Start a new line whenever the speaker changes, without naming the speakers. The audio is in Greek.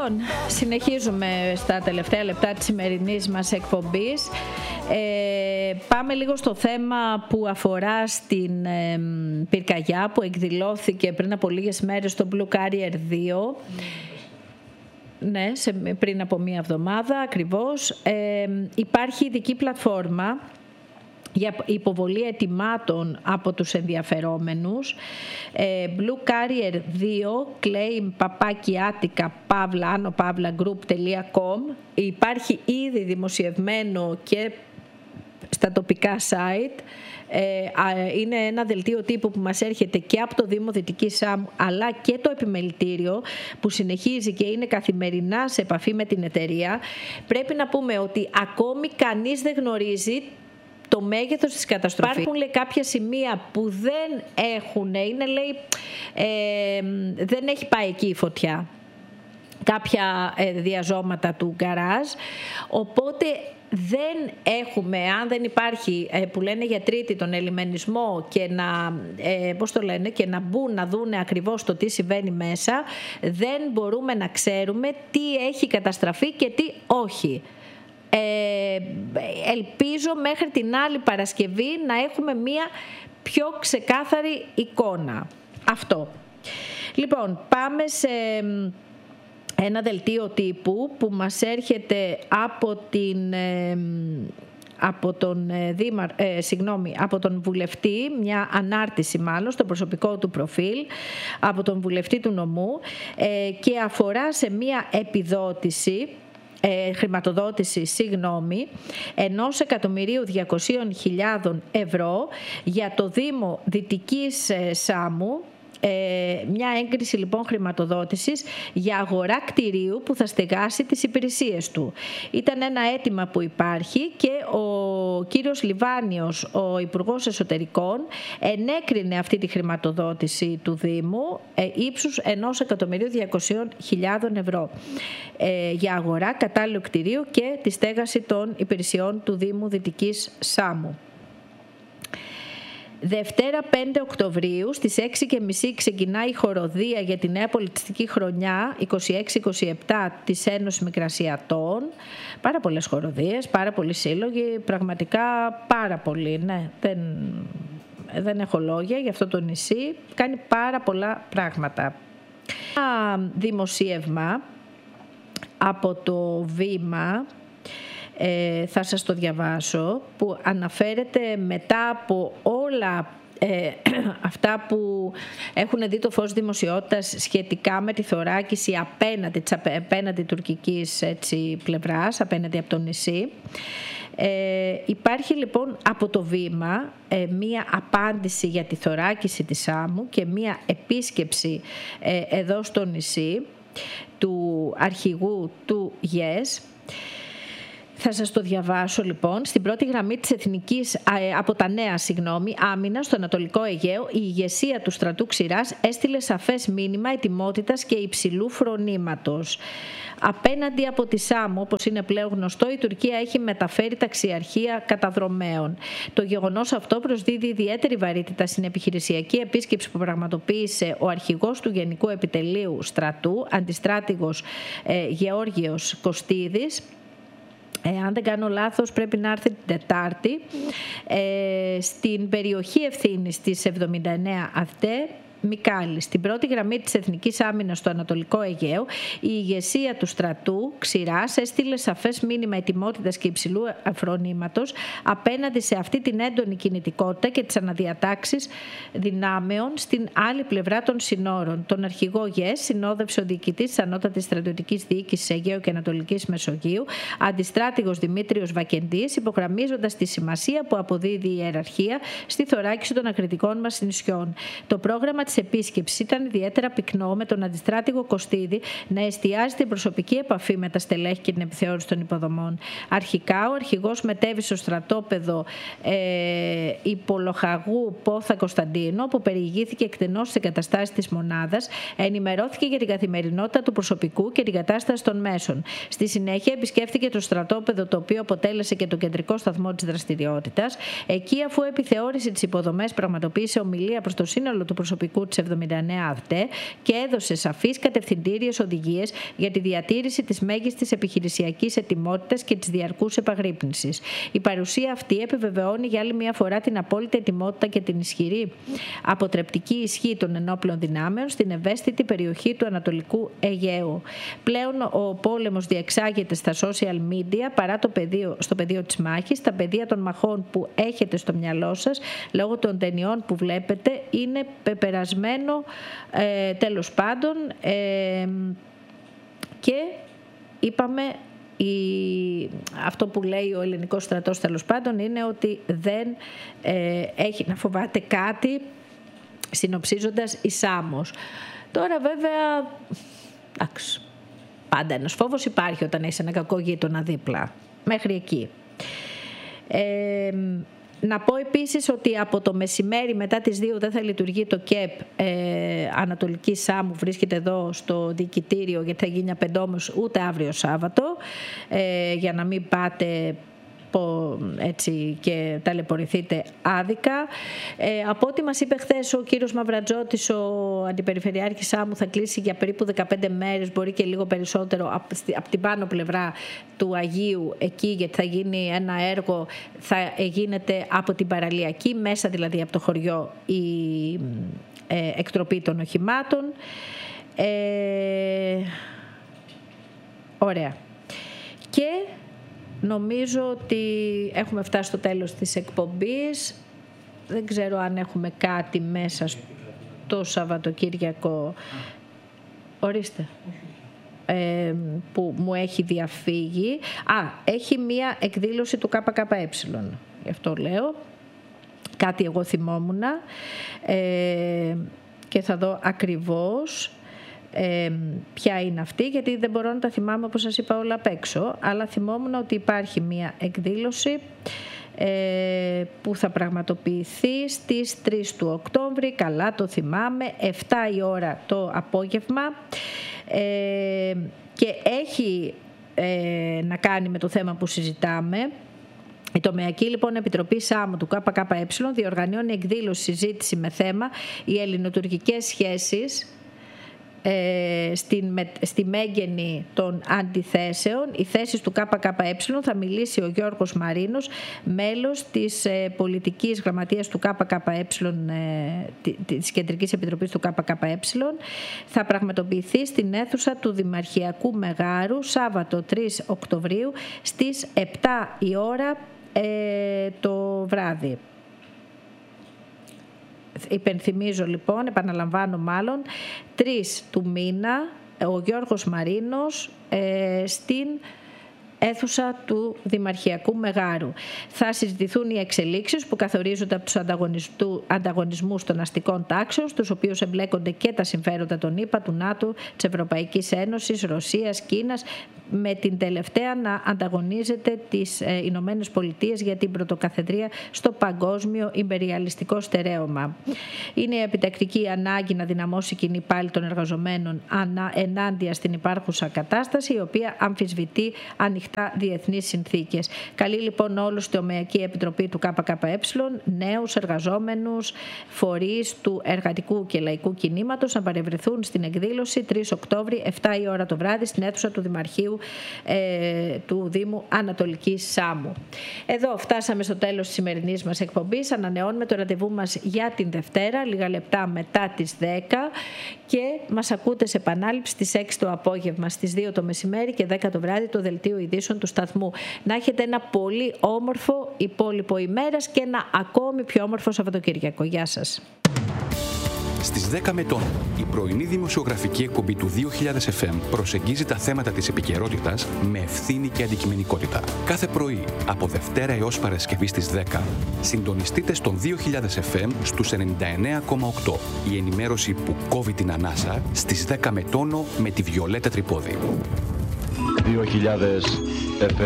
Λοιπόν, συνεχίζουμε στα τελευταία λεπτά της σημερινής μας εκπομπής. Πάμε λίγο στο θέμα που αφορά στην πυρκαγιά που εκδηλώθηκε πριν από λίγες μέρες στο Blue Carrier 2. Ναι, πριν από μία εβδομάδα ακριβώς. Υπάρχει ειδική πλατφόρμα για υποβολή αιτημάτων από τους ενδιαφερόμενους. Blue Carrier 2 claim papakiatica@group.com. Υπάρχει ήδη δημοσιευμένο και στα τοπικά site. Είναι ένα δελτίο τύπου που μας έρχεται και από το Δήμο Δυτικής Σάμου αλλά και το επιμελητήριο που συνεχίζει και είναι καθημερινά σε επαφή με την εταιρεία. Πρέπει να πούμε ότι ακόμη κανείς δεν γνωρίζει το μέγεθος της καταστροφής. Υπάρχουν, λέει, κάποια σημεία που δεν έχουν, είναι, λέει, δεν έχει πάει εκεί η φωτιά. Κάποια διαζώματα του γκαράζ, οπότε δεν έχουμε, αν δεν υπάρχει που λένε για τρίτη τον ελιμενισμό και να, και να μπουν να δούνε ακριβώς το τι συμβαίνει μέσα, δεν μπορούμε να ξέρουμε τι έχει καταστραφεί και τι όχι. Ελπίζω μέχρι την άλλη Παρασκευή να έχουμε μία πιο ξεκάθαρη εικόνα. Αυτό. Λοιπόν, πάμε σε ένα δελτίο τύπου που μας έρχεται από τον βουλευτή, μια ανάρτηση μάλλον στο προσωπικό του προφίλ από τον βουλευτή του νομού και αφορά σε μια επιδότηση χρηματοδότηση 1.200.000 ευρώ για το Δήμο Δυτικής Σάμου. Μια έγκριση λοιπόν χρηματοδότησης για αγορά κτηρίου που θα στεγάσει τις υπηρεσίες του. Ήταν ένα αίτημα που υπάρχει και ο κύριος Λιβάνιος, ο Υπουργός Εσωτερικών, ενέκρινε αυτή τη χρηματοδότηση του Δήμου ύψους 1.200.000 ευρώ για αγορά κατάλληλου κτηρίου και τη στέγαση των υπηρεσιών του Δήμου Δυτικής Σάμου. Δευτέρα 5 Οκτωβρίου στις 6.30 ξεκινάει η χοροδία για τη νέα πολιτιστική χρονιά 26-27 της Ένωσης Μικρασιατών. Πάρα πολλές χοροδίες, πάρα πολλοί σύλλογοι, πραγματικά πάρα πολλοί, ναι, δεν έχω λόγια για αυτό το νησί, κάνει πάρα πολλά πράγματα. Ένα δημοσίευμα από το Βήμα, θα σας το διαβάσω, που αναφέρεται μετά από όλα αυτά που έχουν δει το φως δημοσιότητας σχετικά με τη θωράκιση απέναντι τουρκικής πλευράς, απέναντι από το νησί. Υπάρχει λοιπόν από το Βήμα μία απάντηση για τη θωράκιση της Σάμου και μία επίσκεψη εδώ στο νησί του αρχηγού του ΓΕΣ. Θα σας το διαβάσω λοιπόν. Στην πρώτη γραμμή της εθνικής, από τα νέα άμυνα στο Ανατολικό Αιγαίο, η ηγεσία του στρατού Ξηράς έστειλε σαφές μήνυμα ετοιμότητας και υψηλού φρονήματος. Απέναντι από τη Σάμου, όπως είναι πλέον γνωστό, η Τουρκία έχει μεταφέρει ταξιαρχία καταδρομέων. Το γεγονός αυτό προσδίδει ιδιαίτερη βαρύτητα στην επιχειρησιακή επίσκεψη που πραγματοποίησε ο αρχηγός του Γενικού Επιτελείου Στρατού, αντιστράτηγος Γεώργιος Κωστίδης. Αν δεν κάνω λάθος πρέπει να έρθει την Τετάρτη στην περιοχή ευθύνης της 79 ΑΔΕ Μικάλη. Στην πρώτη γραμμή της Εθνικής Άμυνας στο Ανατολικό Αιγαίο, η ηγεσία του στρατού Ξηράς έστειλε σαφές μήνυμα ετοιμότητας και υψηλού φρονήματος απέναντι σε αυτή την έντονη κινητικότητα και τις αναδιατάξεις δυνάμεων στην άλλη πλευρά των συνόρων. Τον αρχηγό ΓΕΣ συνόδευσε ο διοικητής της Ανώτατης Στρατιωτικής Διοίκησης Αιγαίου και Ανατολικής Μεσογείου, αντιστράτηγος Δημήτριος Βακεντής, υπογραμμίζοντας τη σημασία που αποδίδει η ιεραρχία στη θωράκιση των ακριτικών μας νησιών. Το πρόγραμμα της επίσκεψης ήταν ιδιαίτερα πυκνό, με τον αντιστράτηγο Κωστίδη να εστιάζει την προσωπική επαφή με τα στελέχη και την επιθεώρηση των υποδομών. Αρχικά, ο αρχηγός μετέβη στο στρατόπεδο Υπολοχαγού Πόθα Κωνσταντίνο, όπου περιηγήθηκε εκτενώς στις εγκαταστάσεις της μονάδας, ενημερώθηκε για την καθημερινότητα του προσωπικού και την κατάσταση των μέσων. Στη συνέχεια, επισκέφθηκε το στρατόπεδο, το οποίο αποτέλεσε και το κεντρικό σταθμό της δραστηριότητας. Εκεί, αφού επιθεώρησε τις υποδομές, πραγματοποίησε ομιλία προς το σύνολο του προσωπικού προσωπικού της 79 ΑΔΤΕ και έδωσε σαφείς κατευθυντήριες οδηγίες για τη διατήρηση της μέγιστης επιχειρησιακής ετοιμότητας και της διαρκούς επαγρύπνησης. Η παρουσία αυτή επιβεβαιώνει για άλλη μια φορά την απόλυτη ετοιμότητα και την ισχυρή αποτρεπτική ισχύ των ενόπλων δυνάμεων στην ευαίσθητη περιοχή του Ανατολικού Αιγαίου. Πλέον ο πόλεμος διεξάγεται στα social media παρά στο πεδίο της μάχης. Τα πεδία των μαχών που έχετε στο μυαλό σας λόγω των ταινιών που βλέπετε είναι πεπερασμένο τέλος πάντων και είπαμε αυτό που λέει ο ελληνικός στρατός τέλος πάντων είναι ότι δεν έχει να φοβάται κάτι, συνοψίζοντας η Σάμος. Τώρα βέβαια πάντα ένας φόβος υπάρχει όταν έχεις ένα κακό γείτονα δίπλα, μέχρι εκεί. Να πω επίσης ότι από το μεσημέρι μετά τις 2 δεν θα λειτουργεί το ΚΕΠ Ανατολική Σάμου, βρίσκεται εδώ στο διοικητήριο γιατί θα γίνει απεντόμως ούτε αύριο Σάββατο, για να μην πάτε έτσι και ταλαιπωρηθείτε άδικα. Από ό,τι μας είπε χθες ο κύριος Μαυρατζώτης, ο αντιπεριφερειάρχης Σάμου, θα κλείσει για περίπου 15 μέρες, μπορεί και λίγο περισσότερο, από την πάνω πλευρά του Αγίου εκεί, γιατί θα γίνει ένα έργο, θα γίνεται από την παραλιακή, μέσα δηλαδή από το χωριό, η εκτροπή των οχημάτων. Ωραία. Και νομίζω ότι έχουμε φτάσει στο τέλος της εκπομπής. Δεν ξέρω αν έχουμε κάτι μέσα στο Σαββατοκύριακο. Ορίστε. Που μου έχει διαφύγει. Έχει μία εκδήλωση του ΚΚΕ. Γι' αυτό λέω. Κάτι εγώ θυμόμουνα. Και θα δω ακριβώς ποια είναι αυτή, γιατί δεν μπορώ να τα θυμάμαι όπως σας είπα όλα απ' έξω, αλλά θυμόμουν ότι υπάρχει μία εκδήλωση που θα πραγματοποιηθεί στις 3 του Οκτώβρη, καλά το θυμάμαι, 7 η ώρα το απόγευμα, και έχει να κάνει με το θέμα που συζητάμε. Η Τομεακή λοιπόν Επιτροπή Σάμου του ΚΚΕ διοργανώνει εκδήλωση συζήτηση με θέμα οι ελληνοτουρκικές σχέσεις στη μέγενη των αντιθέσεων. Οι θέσεις του ΚΚΕ θα μιλήσει ο Γιώργος Μαρίνος, μέλος της πολιτικής γραμματείας του ΚΚΕ, της Κεντρικής Επιτροπής του ΚΚΕ. Θα πραγματοποιηθεί στην αίθουσα του Δημαρχιακού Μεγάρου Σάββατο 3 Οκτωβρίου στις 7 η ώρα το βράδυ. Υπενθυμίζω λοιπόν, επαναλαμβάνω μάλλον, 3 του μήνα ο Γιώργος Μαρίνος στην αίθουσα του Δημαρχιακού Μεγάρου. Θα συζητηθούν οι εξελίξεις που καθορίζονται από τους ανταγωνισμούς των αστικών τάξεων, στους οποίους εμπλέκονται και τα συμφέροντα των ΗΠΑ, του ΝΑΤΟ, της Ευρωπαϊκής Ένωσης, Ρωσίας, Κίνας, με την τελευταία να ανταγωνίζεται τις Ηνωμένες Πολιτείες για την πρωτοκαθεδρία στο παγκόσμιο ιμπεριαλιστικό στερέωμα. Είναι η επιτακτική ανάγκη να δυναμώσει η κοινή πάλη των εργαζομένων ενάντια στην υπάρχουσα κατάσταση, η οποία αμφισβητεί ανοιχτά διεθνείς συνθήκες. Καλεί λοιπόν όλους στη Τομεακή Επιτροπή του ΚΚΕ, νέους εργαζόμενους, φορείς του εργατικού και λαϊκού κινήματος να παρευρεθούν στην εκδήλωση 3 Οκτώβρη, 7 η ώρα το βράδυ, στην αίθουσα του Δημαρχείου του Δήμου Ανατολικής Σάμου. Εδώ φτάσαμε στο τέλος της σημερινής μας εκπομπής. Ανανεώνουμε το ραντεβού μας για την Δευτέρα, λίγα λεπτά μετά τις 10, και μας ακούτε σε επανάληψη στις 6 το απόγευμα, στις 2 το μεσημέρι και 10 το βράδυ το δελτίο ειδήσεων του σταθμού. Να έχετε ένα πολύ όμορφο υπόλοιπο ημέρας και ένα ακόμη πιο όμορφο Σαββατοκύριακο. Γεια σας.
Στις 10 με τον, η πρωινή δημοσιογραφική εκπομπή του 2000 FM προσεγγίζει τα θέματα της επικαιρότητας με ευθύνη και αντικειμενικότητα. Κάθε πρωί, από Δευτέρα έως Παρασκευή στις 10, συντονιστείτε στον 2000 FM στους 99,8. Η ενημέρωση που κόβει την ανάσα στις 10 με τόνο με τη Βιολέτα Τρυπόδη. 2000 FM.